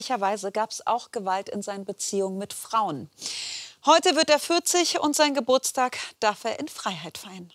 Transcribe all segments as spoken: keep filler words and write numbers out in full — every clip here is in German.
Möglicherweise gab es auch Gewalt in seinen Beziehungen mit Frauen. Heute wird er vierzig und seinen Geburtstag darf er in Freiheit feiern.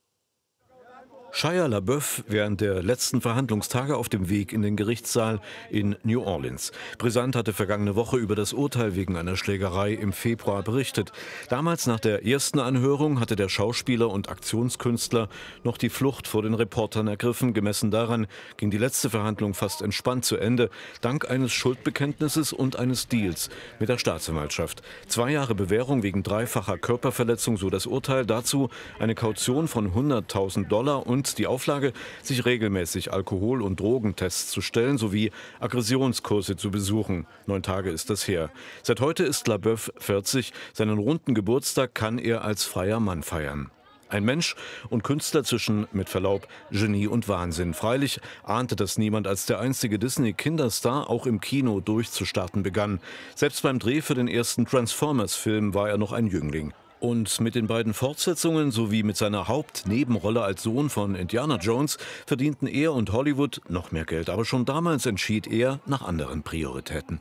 Shia LaBeouf während der letzten Verhandlungstage auf dem Weg in den Gerichtssaal in New Orleans. Brisant hatte vergangene Woche über das Urteil wegen einer Schlägerei im Februar berichtet. Damals nach der ersten Anhörung hatte der Schauspieler und Aktionskünstler noch die Flucht vor den Reportern ergriffen. Gemessen daran ging die letzte Verhandlung fast entspannt zu Ende, dank eines Schuldbekenntnisses und eines Deals mit der Staatsanwaltschaft. Zwei Jahre Bewährung wegen dreifacher Körperverletzung, so das Urteil. Dazu eine Kaution von hunderttausend Dollar und die Auflage, sich regelmäßig Alkohol- und Drogentests zu stellen sowie Aggressionskurse zu besuchen. Neun Tage ist das her. Seit heute ist LaBeouf vierzig. Seinen runden Geburtstag kann er als freier Mann feiern. Ein Mensch und Künstler zwischen, mit Verlaub, Genie und Wahnsinn. Freilich ahnte das niemand, als der einzige Disney-Kinderstar auch im Kino durchzustarten begann. Selbst beim Dreh für den ersten Transformers-Film war er noch ein Jüngling. Und mit den beiden Fortsetzungen sowie mit seiner Hauptnebenrolle als Sohn von Indiana Jones verdienten er und Hollywood noch mehr Geld. Aber schon damals entschied er nach anderen Prioritäten.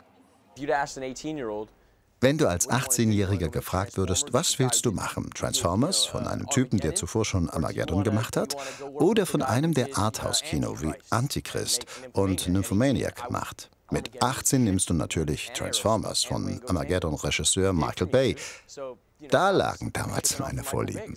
Wenn du als achtzehnjähriger gefragt würdest, was willst du machen? Transformers von einem Typen, der zuvor schon Armageddon gemacht hat? Oder von einem, der Arthouse-Kino wie Antichrist und Nymphomaniac macht? Mit achtzehn nimmst du natürlich Transformers von Armageddon-Regisseur Michael Bay. Da lagen damals meine Vorlieben.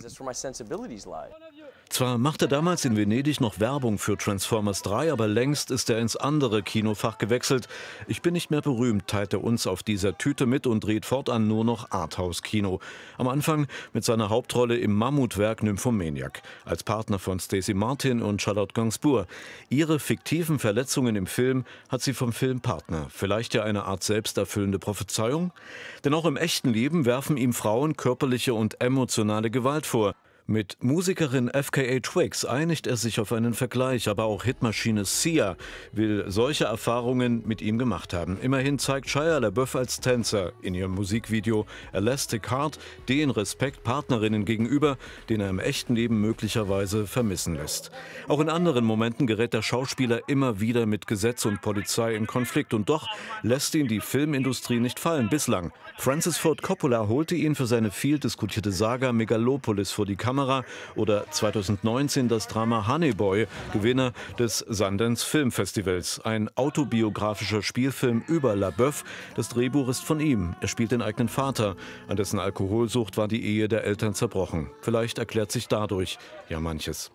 Zwar machte er damals in Venedig noch Werbung für Transformers drei, aber längst ist er ins andere Kinofach gewechselt. Ich bin nicht mehr berühmt, teilt er uns auf dieser Tüte mit und dreht fortan nur noch Arthouse-Kino. Am Anfang mit seiner Hauptrolle im Mammutwerk Nymphomaniac, als Partner von Stacey Martin und Charlotte Gainsbourg. Ihre fiktiven Verletzungen im Film hat sie vom Filmpartner. Vielleicht ja eine Art selbsterfüllende Prophezeiung? Denn auch im echten Leben werfen ihm Frauen körperliche und emotionale Gewalt vor. Mit Musikerin F K A Twigs einigt er sich auf einen Vergleich, aber auch Hitmaschine Sia will solche Erfahrungen mit ihm gemacht haben. Immerhin zeigt Shia LaBeouf als Tänzer in ihrem Musikvideo Elastic Heart den Respekt Partnerinnen gegenüber, den er im echten Leben möglicherweise vermissen lässt. Auch in anderen Momenten gerät der Schauspieler immer wieder mit Gesetz und Polizei in Konflikt und doch lässt ihn die Filmindustrie nicht fallen, bislang. Francis Ford Coppola holte ihn für seine viel diskutierte Saga Megalopolis vor die Kamera oder zweitausendneunzehn das Drama Honey Boy, Gewinner des Sundance Film Festivals. Ein autobiografischer Spielfilm über LaBeouf. Das Drehbuch ist von ihm. Er spielt den eigenen Vater. An dessen Alkoholsucht war die Ehe der Eltern zerbrochen. Vielleicht erklärt sich dadurch ja manches.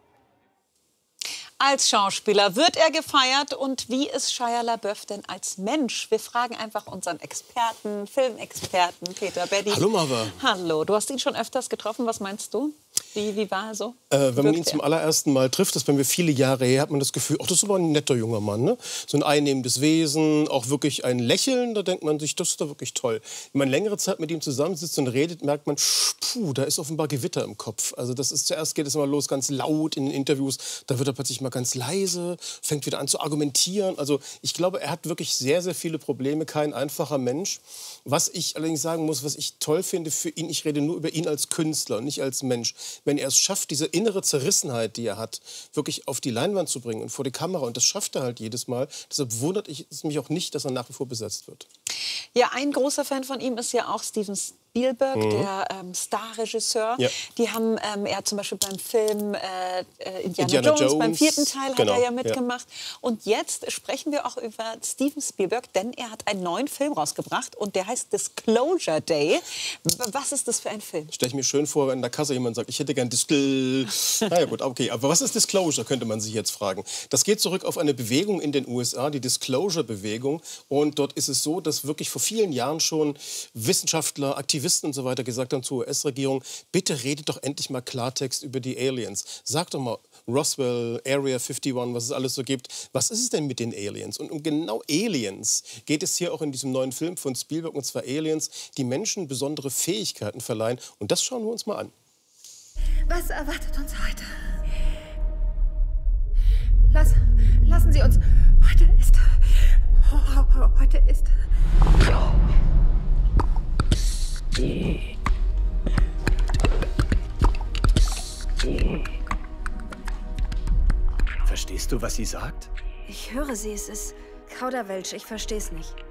Als Schauspieler wird er gefeiert. Und wie ist Shia LaBeouf denn als Mensch? Wir fragen einfach unseren Experten, Filmexperten Peter Beddy. Hallo Marva. Hallo, du hast ihn schon öfters getroffen. Was meinst du? Wie, wie war er so? Äh, wenn man ihn zum allerersten Mal trifft, das ist bei mir viele Jahre her, hat man das Gefühl, ach, das ist aber ein netter junger Mann. Ne? So ein einnehmendes Wesen, auch wirklich ein Lächeln, da denkt man sich, das ist doch wirklich toll. Wenn man längere Zeit mit ihm zusammensitzt und redet, merkt man, puh, da ist offenbar Gewitter im Kopf. Also das ist, zuerst geht es immer los ganz laut in den Interviews, da wird er plötzlich mal ganz leise, fängt wieder an zu argumentieren. Also ich glaube, er hat wirklich sehr, sehr viele Probleme, kein einfacher Mensch. Was ich allerdings sagen muss, was ich toll finde für ihn, ich rede nur über ihn als Künstler und nicht als Mensch. Wenn er es schafft, diese innere Zerrissenheit, die er hat, wirklich auf die Leinwand zu bringen und vor die Kamera, und das schafft er halt jedes Mal, deshalb wundert es mich auch nicht, dass er nach wie vor besetzt wird. Ja, ein großer Fan von ihm ist ja auch Steven Spielberg, mhm. der ähm, Starregisseur. Ja. Die haben, ähm, er hat zum Beispiel beim Film äh, Indiana, Indiana Jones, Jones, beim vierten Teil genau, hat er ja mitgemacht. Ja. Und jetzt sprechen wir auch über Steven Spielberg, denn er hat einen neuen Film rausgebracht und der heißt Disclosure Day. Was ist das für ein Film? Stelle ich mir schön vor, wenn in der Kasse jemand sagt, ich hätte gern Disclosure. Naja gut, okay, aber was ist Disclosure, könnte man sich jetzt fragen. Das geht zurück auf eine Bewegung in den U S A, die Disclosure-Bewegung. Und dort ist es so, dass wirklich vor vielen Jahren schon Wissenschaftler, Aktivisten und so weiter gesagt haben zur U S-Regierung, bitte redet doch endlich mal Klartext über die Aliens. Sagt doch mal Roswell, Area einundfünfzig, was es alles so gibt. Was ist es denn mit den Aliens? Und um genau Aliens geht es hier auch in diesem neuen Film von Spielberg, und zwar Aliens, die Menschen besondere Fähigkeiten verleihen. Und das schauen wir uns mal an. Was erwartet uns heute? Lass, lassen Sie uns. Heute ist. Heute ist. Verstehst du, was sie sagt? Ich höre sie, es ist Kauderwelsch, ich verstehe es nicht.